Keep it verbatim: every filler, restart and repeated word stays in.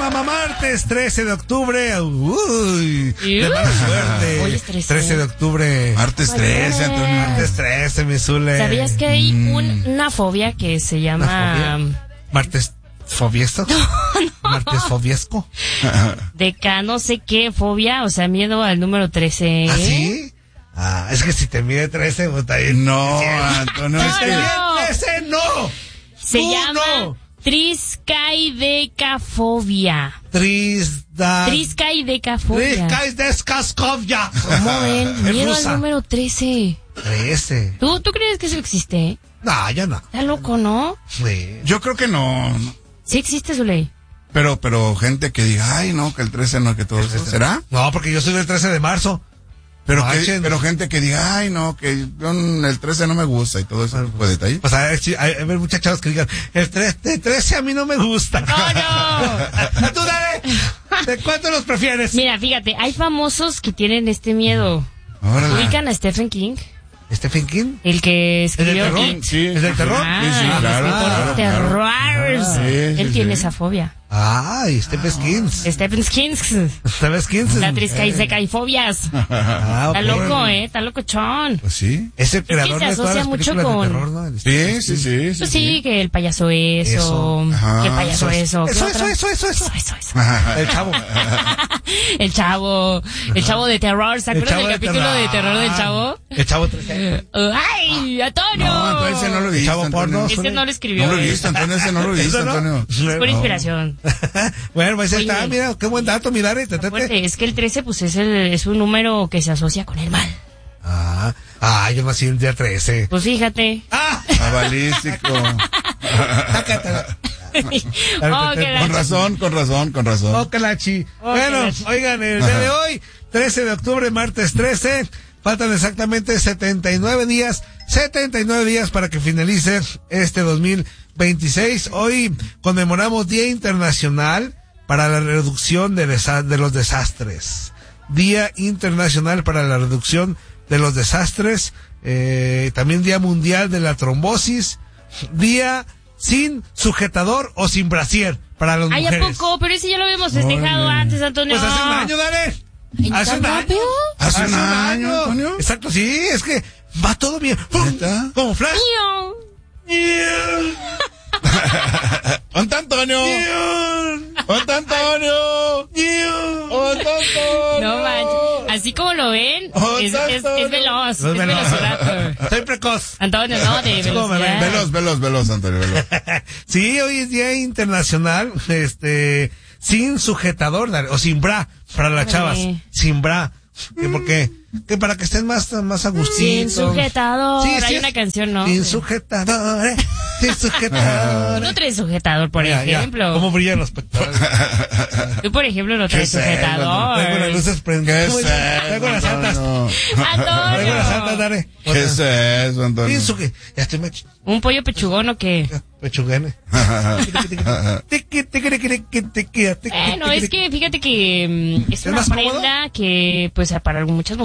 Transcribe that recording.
llama martes trece de octubre. Uy, de mala suerte. Hoy es trece. trece de octubre. Martes trece, Antonio. Martes trece, mi Zule. ¿Sabías que hay Mm. un- una fobia que se llama Martes fobiesco. Martes fobiesco. deca no sé qué fobia? O sea, miedo al número trece. ¿Ah, sí? Ah, es que si te mide trece, pues está bien. No, Antonio, es Si te que... mide trece, no. Se Tú llama no. triskaidecafobia. Trisda. Triskaidecafobia. Triskaidecafobia. ¿Cómo ven? Es Miedo al rusa. número trece. trece. ¿Tú, ¿Tú crees que eso existe? No, yo no. Está loco, ¿no? Sí. Yo creo que no, no. Sí existe su ley. Pero, pero gente que diga, ay, no, que el trece no, que todo eso. ¿Será? No, porque yo soy del trece de marzo. Pero, No, que, echen- pero gente que diga, ay, no, que yo, el trece no me gusta y todo eso tipo de detalle. Pues hay, hay, hay muchachos que digan, el trece a mí no me gusta. ¡No, no! Tú dale. ¿De cuánto los prefieres? Mira, fíjate, hay famosos que tienen este miedo. Órale. ¿Ubican a Stephen King? ¿Stephen King? El que ¿Es del escribió terror? It. Sí, ¿Es del terror? Ah, Sí, sí, el claro, escritor claro, de claro. terror. Sí, Él sí, tiene sí. esa fobia. Ay, Stephen King. Stephen King. ¿Stephen King? La triscaisecafobias. Ah, Está ok. loco, ¿eh? Está locochón. Pues sí. Es el creador se de todas asocia las mucho películas con- de terror, ¿no? El Sí, sí, sí. Pues sí, que el payaso eso. Eso. Ajá. Que el payaso eso. ¿Qué Eso, otra? eso, eso, eso, eso. Eso, eso. El chavo. El chavo. El chavo de terror. ¿Se El acuerdan chavo del capítulo de terror del chavo? El chavo trece. ¡Ay, Antonio! No, entonces ese no lo he El visto, chavo Antonio. porno. Este no lo escribió. No lo he eh. visto, Antonio, ese no lo he visto, ¿Eso no? Antonio. Es por inspiración. Bueno, pues ahí Oye. está, mira, qué buen dato, mira, te, te, te. Fuerte, es que el trece pues es, el, es un número que se asocia con el mal. Ah, ah, yo nací el día trece. Pues fíjate. Ah, Cabalístico. Oh, qué Con gacho. razón, con razón, con razón. oh, calachi. Oh, Bueno, calachi. oigan, el día de hoy, trece de octubre, martes trece, faltan exactamente setenta y nueve días, setenta y nueve días para que finalice este dos mil veintiséis. Hoy conmemoramos Día Internacional para la Reducción de, desa- de los Desastres. Día Internacional para la Reducción de los Desastres. Eh, también Día Mundial de la Trombosis. Día sin sujetador o sin brasier para las Ay, ¿a mujeres. poco? Pero ese ya lo habíamos festejado Órale. antes, Antonio. Pues hace un año, dale. ¿En Hace tan un año. rápido? ¿Hace un año, Antonio? Exacto, sí, es que va todo bien. ¡Pum! ¿Neta? Como flash. Mío. ¡Onta Antonio! ¡Onta Antonio! ¡Onta Antonio! No manches. Así como lo ven, Oh, es, es, santo. es veloz. No Es es veloz. velocidad. Soy precoz. Antonio, no, de ¿Cómo me ven? velocidad. Veloz, veloz, veloz, Antonio, veloz. Sí, hoy es Día Internacional, este, sin sujetador, dale, o sin bra, para las chavas. Órale. Sin bra. ¿Qué, ¿Por qué? Que para que estén más, más a gustito. Sin sujetador. Sí, sí, Hay es- una canción, ¿no? Sin sujetador, eh, sin sujetador. No traes sujetador, por Ya, ya. ejemplo. ¿Cómo brillan los pectorales? Tú, por ejemplo, no traes ¿Qué es eso, sujetador. Traigo las luces ¿Qué prendidas. es ¿Cómo dice? Traigo las eso, altas. Antonio? Traigo las altas, Antonio. dale. ¿Qué es eso, Antonio? Sin suje- Ya estoy mech- ¿Un pollo pechugón o qué? pechugane. Tiqui, tiqui, tiqui, tiqui, tiqui, tiqui, Bueno, tiqui, es tiqui. que fíjate que mm, es ¿Es una más cómodo? prenda que, pues, para muchas mujeres